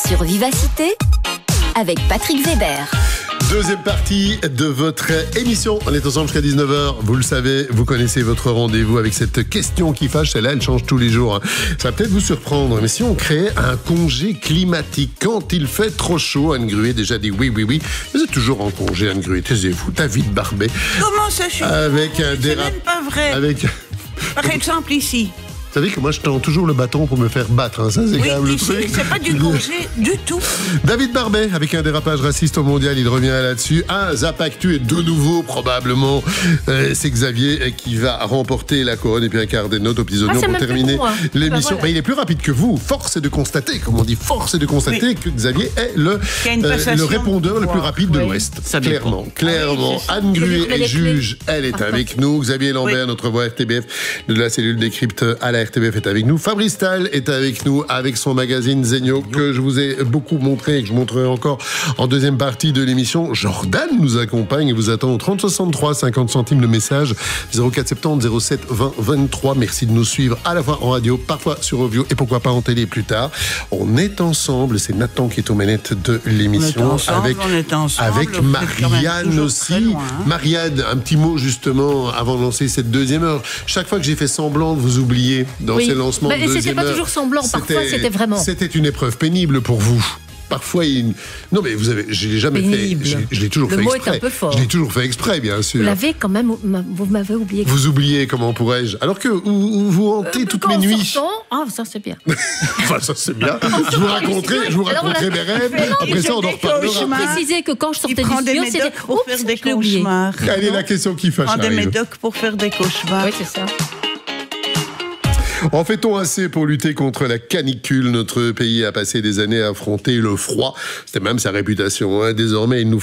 sur Vivacité avec Patrick Weber. Deuxième partie de votre émission. On est ensemble jusqu'à 19h. Vous le savez, vous connaissez votre rendez-vous avec cette question qui fâche. Celle-là, elle change tous les jours. Ça va peut-être vous surprendre, mais si on créait un congé climatique quand il fait trop chaud, Anne Gruet déjà dit oui. Vous êtes toujours en congé, Anne Gruet. Taisez-vous. David Barbet. Comment ça, je suis avec un C'est même pas vrai. Par exemple, ici. Vous savez que moi, je tends toujours le bâton pour me faire battre. Hein. Ça, c'est Oui, quand même le ici, truc. c'est pas du congé du tout. David Barbet, avec un dérapage raciste au mondial, il revient là-dessus. Zap Actu et de nouveau, probablement, c'est Xavier qui va remporter la couronne. Et puis un quart des notes aux petits oignons pour terminer l'émission. Voilà. Il est plus rapide que vous. Force est de constater, comme on dit, que Xavier est le répondeur le plus rapide de l'Ouest. Clairement. Anne Gruet est juge, elle est avec nous. Xavier Lambert, notre voix RTBF de la cellule décrypte à la RTBF est avec nous. Fabrice Tal est avec nous avec son magazine Zegno que je vous ai beaucoup montré et que je montrerai encore en deuxième partie de l'émission. Jordan nous accompagne et vous attend au 30 63 50 centimes le message 0470 07 20 23. Merci de nous suivre à la fois en radio, parfois sur Ovio et pourquoi pas en télé plus tard. On est ensemble, c'est Nathan qui est aux manettes de l'émission avec Marianne aussi. Marianne, un petit mot justement avant de lancer cette deuxième heure. Chaque fois que j'ai fait semblant de vous oublier dans ces lancements de deuxième heure, c'était pas toujours semblant, parfois c'était vraiment. C'était une épreuve pénible pour vous. Parfois, non mais je l'ai jamais pénible. fait. Je l'ai toujours fait exprès. Le mot est un peu fort. Je l'ai toujours fait exprès, bien sûr. Vous l'avez quand même, vous m'avez oublié. Vous oubliez, comment pourrais-je? Alors que vous hantez toutes mes nuits. Ça c'est bien. Enfin, ça c'est bien. Je vous raconterai mes rêves. Après ça, on en reparlera. Je précisais que quand je sortais du studio, c'était pour faire des cauchemars. Quelle est la question qui fâche? Prends des médocs pour faire des cauchemars. Oui, c'est ça. En fait-on assez pour lutter contre la canicule? Notre pays a passé des années à affronter le froid. C'était même sa réputation. Désormais, il nous